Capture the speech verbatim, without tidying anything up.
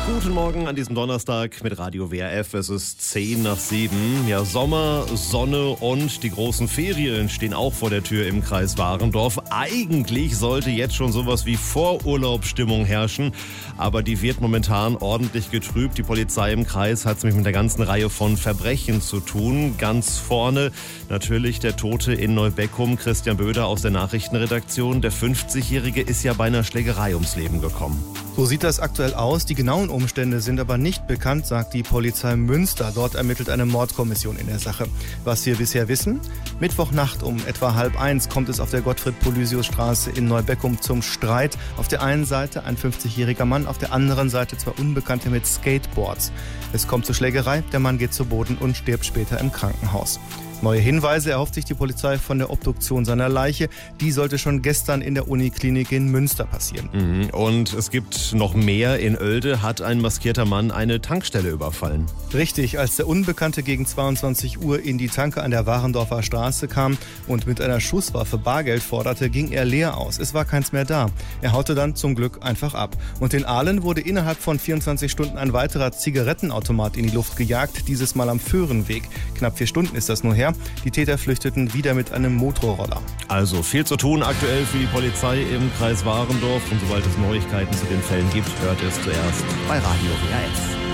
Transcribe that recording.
Guten Morgen an diesem Donnerstag mit Radio W R F. Es ist zehn nach sieben. Ja, Sommer, Sonne und die großen Ferien stehen auch vor der Tür im Kreis Warendorf. Eigentlich sollte jetzt schon sowas wie Vorurlaubsstimmung herrschen, aber die wird momentan ordentlich getrübt. Die Polizei im Kreis hat es nämlich mit einer ganzen Reihe von Verbrechen zu tun. Ganz vorne natürlich der Tote in Neubeckum, Christian Böder aus der Nachrichtenredaktion. Der fünfzigjährige ist ja bei einer Schlägerei ums Leben gekommen. So sieht das aktuell aus. Die genauen Umstände sind aber nicht bekannt, sagt die Polizei Münster. Dort ermittelt eine Mordkommission in der Sache. Was wir bisher wissen: Mittwochnacht um etwa halb eins kommt es auf der Gottfried-Polysius-Straße in Neubeckum zum Streit. Auf der einen Seite ein fünfzigjähriger Mann, auf der anderen Seite zwei Unbekannte mit Skateboards. Es kommt zur Schlägerei, der Mann geht zu Boden und stirbt später im Krankenhaus. Neue Hinweise erhofft sich die Polizei von der Obduktion seiner Leiche. Die sollte schon gestern in der Uniklinik in Münster passieren. Und es gibt noch mehr. In Oelde hat ein maskierter Mann eine Tankstelle überfallen. Richtig, als der Unbekannte gegen zweiundzwanzig Uhr in die Tanke an der Warendorfer Straße kam und mit einer Schusswaffe Bargeld forderte, ging er leer aus. Es war keins mehr da. Er haute dann zum Glück einfach ab. Und in Ahlen wurde innerhalb von vierundzwanzig Stunden ein weiterer Zigarettenautomat in die Luft gejagt, dieses Mal am Föhrenweg. Knapp vier Stunden ist das nur her. Die Täter flüchteten wieder mit einem Motorroller. Also viel zu tun aktuell für die Polizei im Kreis Warendorf. Und sobald es Neuigkeiten zu den Fällen gibt, hört es zuerst bei Radio W R F.